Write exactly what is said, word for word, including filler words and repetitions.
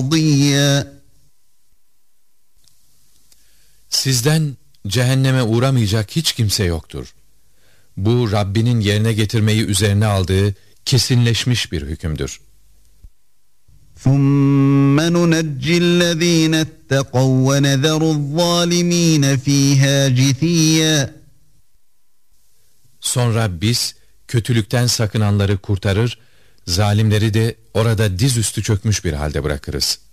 مرضيا. Sizden cehenneme uğramayacak hiç kimse yoktur. Bu Rabbinin yerine getirmeyi üzerine aldığı kesinleşmiş bir hükümdür. ثُمَّ نُنَجِّي الَّذ۪ينَ اتَّقَوْا وَنَذَرُ الظَّالِم۪ينَ ف۪يهَا جِثِيًّا. Sonra biz kötülükten sakınanları kurtarır, zalimleri de orada dizüstü çökmüş bir halde bırakırız.